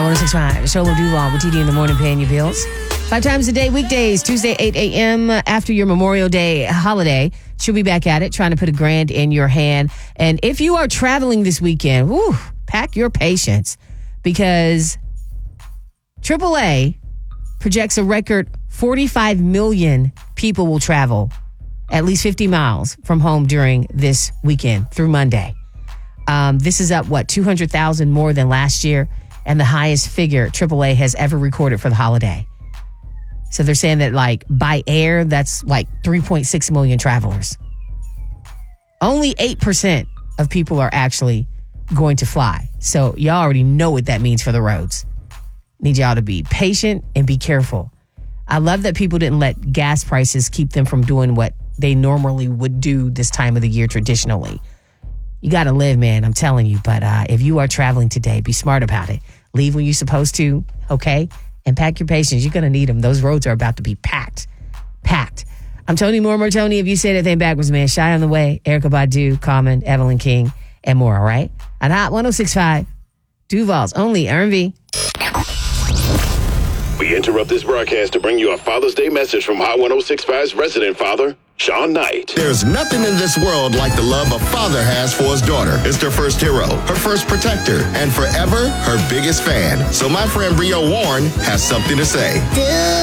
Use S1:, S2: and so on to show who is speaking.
S1: 1065. Sholo Duval with TD in the morning paying your bills. 5 times a day, weekdays, Tuesday, 8 a.m. after your Memorial Day holiday. She'll be back at it, trying to put $1,000 in your hand. And if you are traveling this weekend, pack your patience because AAA projects a record 45 million people will travel at least 50 miles from home during this weekend through Monday. This is up, 200,000 more than last year and the highest figure AAA has ever recorded for the holiday. So they're saying that by air, that's 3.6 million travelers. Only 8% of people are actually going to fly. So y'all already know what that means for the roads. Need y'all to be patient and be careful. I love that people didn't let gas prices keep them from doing what they normally would do this time of the year traditionally. You got to live, man, I'm telling you. But if you are traveling today, be smart about it. Leave when you're supposed to, okay? And pack your patience. You're going to need them. Those roads are about to be packed. Packed. I'm Tony Mortimer. Tony, if you say anything backwards, man, Shy on the way, Erykah Badu, Common, Evelyn King, and more, all right? On Hot 1065, Duval's only R&B.
S2: We interrupt this broadcast to bring you a Father's Day message from Hot 1065's resident father, Sean Knight.
S3: There's nothing in this world like the love a father has for his daughter. It's their first hero, her first protector, and forever her biggest fan. So my friend Rio Warren has something to say.